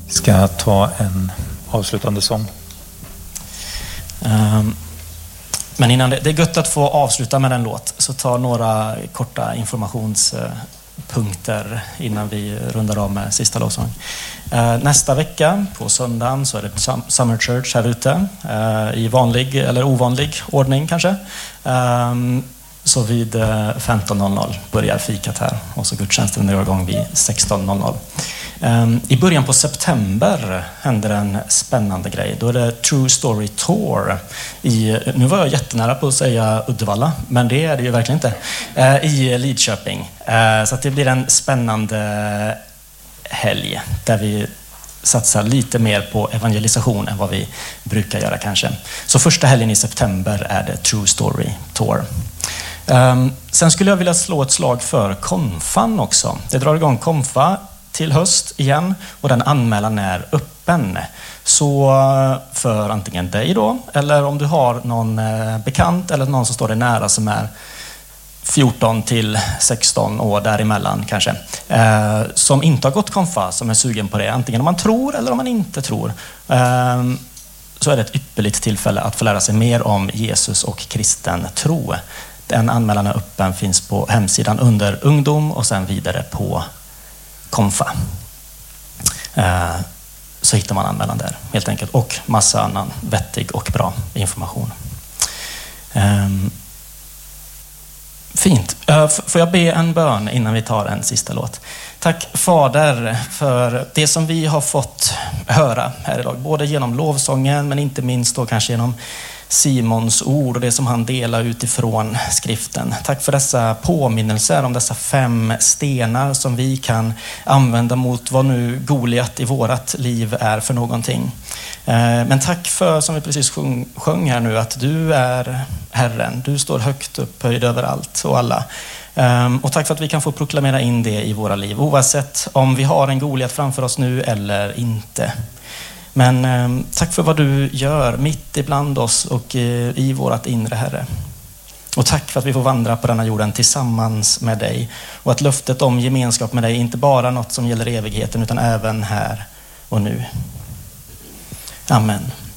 ska ta en avslutande sång. Men innan det är gött att få avsluta med en låt, så ta några korta informationspunkter innan vi rundar av med sista lovsång. Nästa vecka på söndagen så är det Summer Church här ute i vanlig eller ovanlig ordning kanske. Så vid 15.00 börjar fikat här och så gudstjänsten drar igång vid 16.00. I början på september händer en spännande grej. Då är det True Story Tour nu var jag jättenära på att säga Uddevalla, men det är det ju verkligen inte, i Lidköping. Så att det blir en spännande helg där vi satsar lite mer på evangelisation än vad vi brukar göra kanske. Så första helgen i september är det True Story Tour. Sen skulle jag vilja slå ett slag för konfan också. Det drar igång konfa till höst igen och den anmälan är öppen. Så för antingen dig då, eller om du har någon bekant eller någon som står dig nära som är 14 till 16 år däremellan kanske, som inte har gått konfa, som är sugen på det, antingen om man tror eller om man inte tror, så är det ett ypperligt tillfälle att få lära sig mer om Jesus och kristen tro. Den anmälan är öppen, finns på hemsidan under ungdom och sen vidare på konfa. Så hittar man anmälan där helt enkelt, och massa annan vettig och bra information. Fint. Får jag be en bön innan vi tar en sista låt? Tack Fader för det som vi har fått höra här idag, både genom lovsången men inte minst då kanske genom Simons ord och det som han delar utifrån skriften. Tack för dessa påminnelser om dessa 5 stenar som vi kan använda mot vad nu Goliat i vårat liv är för någonting. Men tack för, som vi precis sjöng här nu, att du är Herren. Du står högt upphöjd över allt och alla. Och tack för att vi kan få proklamera in det i våra liv, oavsett om vi har en Goliat framför oss nu eller inte. Men tack för vad du gör mitt ibland oss och i vårat inre, Herre. Och tack för att vi får vandra på denna jorden tillsammans med dig. Och att löftet om gemenskap med dig inte bara något som gäller evigheten utan även här och nu. Amen.